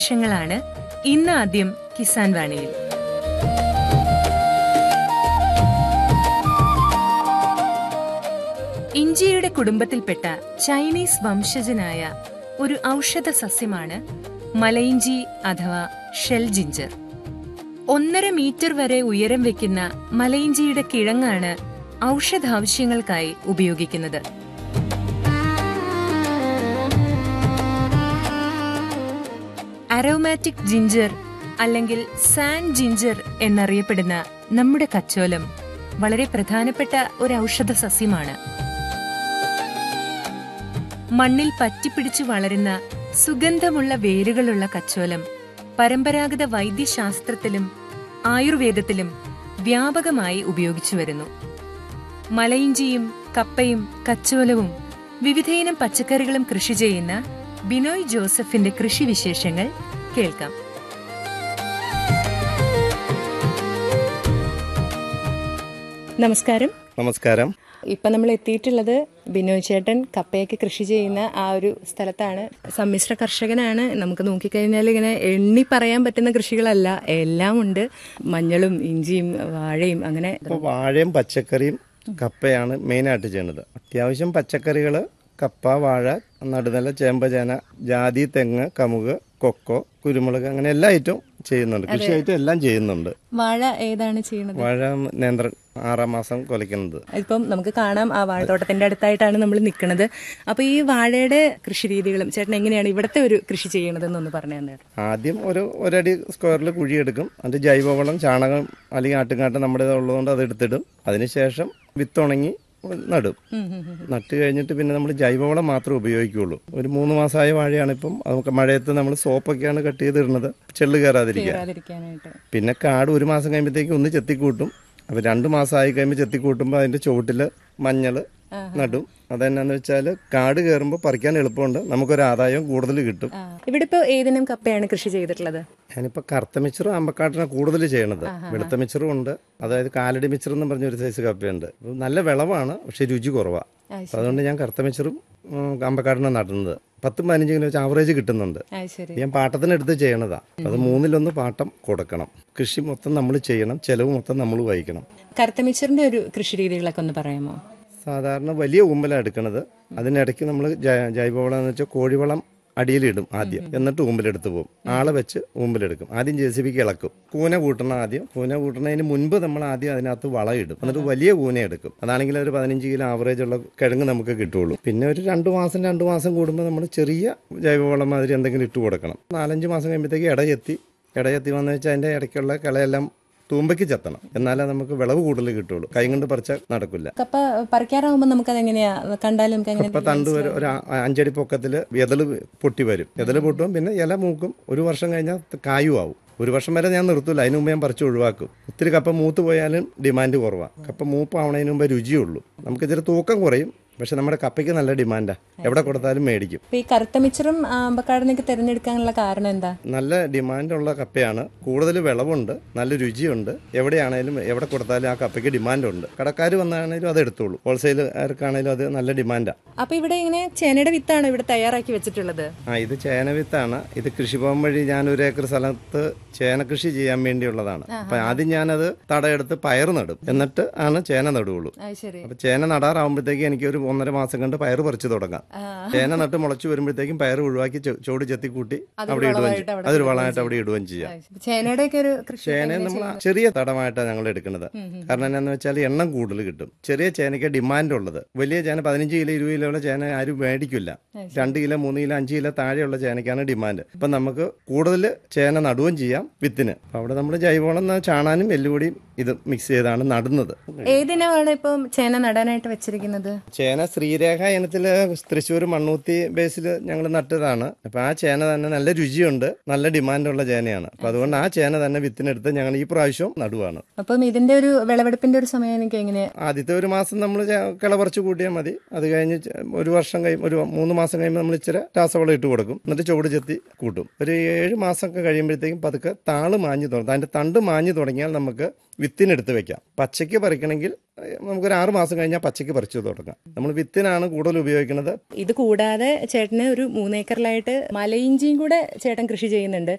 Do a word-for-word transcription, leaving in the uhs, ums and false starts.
ാണ് ഇന്ന് ആദ്യം കിസാൻ വാണിയിൽ. ഇഞ്ചിയുടെ കുടുംബത്തിൽപ്പെട്ട ചൈനീസ് വംശജനായ ഒരു ഔഷധ സസ്യമാണ് മലയിഞ്ചി അഥവാ ഷെൽ ജിഞ്ചർ. ഒന്നര മീറ്റർ വരെ ഉയരം വെക്കുന്ന മലയിഞ്ചിയുടെ കിഴങ്ങാണ് ഔഷധാവശ്യങ്ങൾക്കായി ഉപയോഗിക്കുന്നത്. അരോമാറ്റിക് ജിഞ്ചർ അല്ലെങ്കിൽ സാൻ ജിഞ്ചർ എന്നറിയപ്പെടുന്ന നമ്മുടെ കച്ചോലം വളരെ പ്രധാനപ്പെട്ട ഒരു ഔഷധ സസ്യമാണ്. മണ്ണിൽ പറ്റിപ്പിടിച്ചു വളരുന്ന സുഗന്ധമുള്ള വേരുകളുള്ള കച്ചോലം പരമ്പരാഗത വൈദ്യശാസ്ത്രത്തിലും ആയുർവേദത്തിലും വ്യാപകമായി ഉപയോഗിച്ചു വരുന്നു. മലയിഞ്ചിയും കപ്പയും കച്ചോലവും വിവിധയിനം പച്ചക്കറികളും കൃഷി ചെയ്യുന്ന ബിനോയ് ജോസഫിന്റെ കൃഷിവിശേഷങ്ങൾ കേൾക്കാം. നമസ്കാരം. നമസ്കാരം. ഇപ്പൊ നമ്മൾ എത്തിയിട്ടുള്ളത് ബിനോയ് ചേട്ടൻ കപ്പയൊക്കെ കൃഷി ചെയ്യുന്ന ആ ഒരു സ്ഥലത്താണ്. സമ്മിശ്ര കർഷകനാണ്. നമുക്ക് നോക്കിക്കഴിഞ്ഞാൽ ഇങ്ങനെ എണ്ണി പറയാൻ പറ്റുന്ന കൃഷികളല്ല, എല്ലാം ഉണ്ട്. മഞ്ഞളും ഇഞ്ചിയും വാഴയും അങ്ങനെ. വാഴയും പച്ചക്കറിയും കപ്പയാണ് മെയിനായിട്ട് ചെയ്യുന്നത്. അത്യാവശ്യം പച്ചക്കറികള് കപ്പ, വാഴ, നടുനില, ചേമ്പ്, ചേന, ജാതി, തെങ്ങ്, കമുക്, കൊക്കോ, കുരുമുളക്, അങ്ങനെ എല്ലാ ഐറ്റവും ചെയ്യുന്നുണ്ട്. കൃഷി ഐറ്റം എല്ലാം ചെയ്യുന്നുണ്ട്. വാഴ ഏതാണ് ചെയ്യുന്നത്? വാഴ നേന്ത്രൻ ആറാം മാസം കൊലയ്ക്കുന്നത്. ഇപ്പം നമുക്ക് കാണാം ആ വാഴത്തോട്ടത്തിന്റെ അടുത്തായിട്ടാണ് നമ്മൾ നിൽക്കുന്നത്. അപ്പൊ ഈ വാഴയുടെ കൃഷി രീതികളും ചേട്ടൻ എങ്ങനെയാണ് ഇവിടുത്തെ ഒരു കൃഷി ചെയ്യണതെന്നൊന്ന് പറഞ്ഞു തന്നെ. ആദ്യം ഒരു ഒരടി സ്ക്വയറിൽ കുഴിയെടുക്കും. അതിന്റെ ജൈവവളം ചാണകം അല്ലെങ്കിൽ ആട്ടുംകാട്ടം നമ്മുടെ ഉള്ളതുകൊണ്ട് അത് എടുത്തിടും. അതിനുശേഷം വിത്തുണങ്ങി നടും. നട്ട് കഴിഞ്ഞിട്ട് പിന്നെ നമ്മൾ ജൈവവളം മാത്രമേ ഉപയോഗിക്കുകയുള്ളൂ. ഒരു മൂന്ന് മാസമായ വാഴയാണ്. ഇപ്പം നമുക്ക് മഴയത്ത് നമ്മൾ സോപ്പൊക്കെയാണ് കട്ട് ചെയ്തിടുന്നത്, ചെള്ളു കയറാതിരിക്കാൻ. പിന്നെ കാട് ഒരു മാസം കഴിയുമ്പോഴത്തേക്ക് ഒന്ന് ചെത്തിക്കൂട്ടും. അപ്പൊ രണ്ടു മാസമായി കഴിയുമ്പോൾ ചെത്തിക്കൂട്ടുമ്പോൾ അതിന്റെ ചുവട്ടില് മഞ്ഞള് നടും. അതെന്നാന്ന് വെച്ചാല് കാട് കയറുമ്പോൾ പറിക്കാൻ എളുപ്പമുണ്ട്, നമുക്കൊരു ആദായം കൂടുതൽ കിട്ടും. ഇവിടെ ഇപ്പൊ ഏതിനും കപ്പയാണ് കൃഷി ചെയ്തിട്ടുള്ളത്? ഞാനിപ്പോ കറുത്ത മിച്ചറും അമ്പക്കാട്ടിനാണ് കൂടുതൽ ചെയ്യണത്. വെളുത്ത മിച്ചറും ഉണ്ട്. അതായത് കാലടി മിച്ചർ എന്ന് പറഞ്ഞ ഒരു സൈസ് കപ്പയുണ്ട്. നല്ല വിളവാണ്, പക്ഷെ രുചി കുറവാ. അതുകൊണ്ട് ഞാൻ കറുത്ത മിച്ചറും അമ്പക്കാട്ടിനാണ് നടുന്നത്. പത്തും പതിനഞ്ച് കിലോ വെച്ച് ആവറേജ് കിട്ടുന്നുണ്ട്. ഞാൻ പാട്ടത്തിനെടുത്ത് ചെയ്യണതാ. അത് മൂന്നിലൊന്ന് പാട്ടം കൊടുക്കണം. കൃഷി മൊത്തം നമ്മൾ ചെയ്യണം, ചെലവ് മൊത്തം നമ്മൾ വഹിക്കണം. കറുത്ത മിച്ചറിന്റെ ഒരു കൃഷി രീതികളൊക്കെ ഒന്ന് പറയാമോ? സാധാരണ വലിയ ഊമ്പലാണ് എടുക്കുന്നത്. അതിനിടയ്ക്ക് നമ്മൾ ജൈവവളം എന്ന് വെച്ചാൽ കോഴിവളം അടിയിലിടും ആദ്യം, എന്നിട്ട് ഊമ്പിലെടുത്ത് പോകും. ആളെ വെച്ച് ഊമ്പിലെടുക്കും. ആദ്യം ജെ സി ബിക്ക് ഇളക്കും. കൂന കൂട്ടണം ആദ്യം. കൂന കൂട്ടുന്നതിന് മുൻപ് നമ്മൾ ആദ്യം അതിനകത്ത് വളം ഇടും. എന്നിട്ട് വലിയ കൂന എടുക്കും. അതാണെങ്കിൽ ഒരു പതിനഞ്ച് കിലോ ആവറേജ് ഉള്ള കിഴങ്ങ് നമുക്ക് കിട്ടുള്ളൂ. പിന്നെ ഒരു രണ്ടു മാസം രണ്ടു മാസം കൂടുമ്പോൾ നമ്മൾ ചെറിയ ജൈവവളം മാതിരി എന്തെങ്കിലും ഇട്ട് കൊടുക്കണം. നാലഞ്ച് മാസം കഴിയുമ്പോഴത്തേക്ക് ഇടയെത്തി ഇടയെത്തി വന്നു വെച്ചാൽ അതിന്റെ ഇടയ്ക്കുള്ള കളയെല്ലാം തൂമ്പയ്ക്ക് ചെത്തണം. എന്നാലേ നമുക്ക് വിളവ് കൂടുതൽ കിട്ടുള്ളൂ. കൈ കൊണ്ട് പറിച്ചാൽ നടക്കില്ല. കപ്പ പറിക്കാറാവുമ്പോൾ നമുക്ക് അതെങ്ങനെയാ കണ്ടാലും കപ്പ തണ്ട് വരും. ഒരു അഞ്ചടി പൊക്കത്തില് എതള് പൊട്ടി വരും. എതള് പൊട്ടും, പിന്നെ ഇല മൂക്കും. ഒരു വർഷം കഴിഞ്ഞാൽ കായും ആവും. ഒരു വർഷം വരെ ഞാൻ നിർത്തൂല, അതിന് മുമ്പ് ഞാൻ പറിച്ച് ഒഴിവാക്കും. ഒത്തിരി കപ്പ മൂത്ത് പോയാലും ഡിമാൻഡ് കുറവാണ്. കപ്പ മൂപ്പാവണതിന് മുമ്പ് രുചിയുള്ളൂ. നമുക്ക് ഇച്ചിരി തൂക്കം കുറയും, പക്ഷെ നമ്മുടെ കപ്പയ്ക്ക് നല്ല ഡിമാൻഡാ. എവിടെ കൊടുത്താലും മേടിക്കും. ഈ കറുത്ത മിച്ചറും അമ്പക്കാടിനൊക്കെ തിരഞ്ഞെടുക്കാനുള്ള കാരണം എന്താ? നല്ല ഡിമാൻഡുള്ള കപ്പയാണ്, കൂടുതൽ വിളവുണ്ട്, നല്ല രുചിയുണ്ട്. എവിടെയാണേലും എവിടെ കൊടുത്താലും ആ കപ്പയ്ക്ക് ഡിമാൻഡുണ്ട്. കടക്കാർ വന്നാണേലും അത് എടുത്തോളൂ. ഹോൾസെയിലുകാർക്കാണേലും അത് നല്ല ഡിമാൻഡാ. അപ്പൊ ഇവിടെ ഇങ്ങനെ ചേനയുടെ വിത്താണ് ഇവിടെ തയ്യാറാക്കി വെച്ചിട്ടുള്ളത്? ആ, ഇത് ചേന വിത്താണ്. ഇത് കൃഷിഭവൻ വഴി ഞാൻ ഒരു ഏക്കർ സ്ഥലത്ത് ചേന കൃഷി ചെയ്യാൻ വേണ്ടിയുള്ളതാണ്. അപ്പൊ ആദ്യം ഞാനത് തടയെടുത്ത് പയർ നടും, എന്നിട്ട് ആണ് ചേന നടുകയുള്ളൂ. അപ്പൊ ചേന നടാറാവുമ്പോഴത്തേക്ക് എനിക്ക് ഒരു ഒന്നര മാസം കണ്ട് പയർ പറിച്ചു തുടങ്ങാം. ചേന നട്ട് മുളച്ചു വരുമ്പോഴത്തേക്കും പയർ ഒഴിവാക്കി ചോട് ചെത്തി കൂട്ടി അവിടെ ഇടുകയും ചെയ്യും. അതൊരു വളമായിട്ട് അവിടെ ഇടുകയും ചെയ്യാം. ചേന നമ്മൾ ചെറിയ തടമായിട്ടാണ് ഞങ്ങൾ എടുക്കുന്നത്. കാരണം എന്നാന്ന് വെച്ചാൽ എണ്ണം കൂടുതൽ കിട്ടും. ചെറിയ ചേനയ്ക്ക് ഡിമാൻഡ് ഉള്ളത്. വലിയ ചേന പതിനഞ്ച് കിലോ ഇരുപത് കിലോ ഉള്ള ചേന ആരും മേടിക്കില്ല. രണ്ട് കിലോ മൂന്ന് കിലോ അഞ്ച് കിലോ താഴെയുള്ള ചേനയ്ക്കാണ് ഡിമാൻഡ്. അപ്പൊ നമുക്ക് കൂടുതൽ ചേന നടുകയും ചെയ്യാം വിത്തിന്. അവിടെ നമ്മൾ ജൈവവളം ചാണാനും എല്ലുപൊടിയും ഇത് മിക്സ് ചെയ്താണ് നടുന്നത്. ഏതിനാണ് ഇപ്പം ചേന നടാനായിട്ട് വെച്ചിരിക്കുന്നത്? ചേന ശ്രീരേഖ ഇനത്തില് തൃശ്ശൂർ മണ്ണൂത്തി ബേസിൽ ഞങ്ങൾ നട്ടതാണ്. അപ്പൊ ആ ചേന തന്നെ നല്ല രുചിയുണ്ട്, നല്ല ഡിമാൻഡുള്ള ചേനയാണ്. അപ്പൊ അതുകൊണ്ട് ആ ചേന തന്നെ വിത്തിനെടുത്ത് ഞങ്ങൾ ഈ പ്രാവശ്യം നടുവാണ്. അപ്പം ഇതിന്റെ ഒരു വിളവെടുപ്പിന്റെ ഒരു സമയം എനിക്ക് എങ്ങനെ? ആദ്യത്തെ ഒരു മാസം നമ്മൾ കിളപറിച്ച് കൂട്ടിയാൽ മതി. അത് കഴിഞ്ഞ് ഒരു വർഷം കഴിയും, ഒരു മൂന്ന് മാസം കഴിയുമ്പോൾ നമ്മൾ ഇച്ചിരി രാസവളം ഇട്ട് കൊടുക്കും. എന്നിട്ട് ചുവട് ചെത്തി കൂട്ടും. ഒരു ഏഴ് മാസമൊക്കെ കഴിയുമ്പോഴത്തേക്കും പതുക്കെ താള് മാഞ്ഞു തുടങ്ങും. അതിന്റെ തണ്ട് മാഞ്ഞു തുടങ്ങിയാൽ നമുക്ക് വിത്തിനെടുത്ത് വെക്കാം. പച്ചയ്ക്ക് പറിക്കണമെങ്കിൽ നമുക്കൊരു ആറ് മാസം കഴിഞ്ഞാൽ പച്ചയ്ക്ക് പറിച്ചു തുടങ്ങാം. നമ്മൾ വിത്തിനാണ് കൂടുതൽ ഉപയോഗിക്കുന്നത്. ഇത് കൂടാതെ ചേട്ടന് ഒരു മൂന്നേക്കറിലായിട്ട് മലയിഞ്ചിയും കൂടെ ചേട്ടൻ കൃഷി ചെയ്യുന്നുണ്ട്.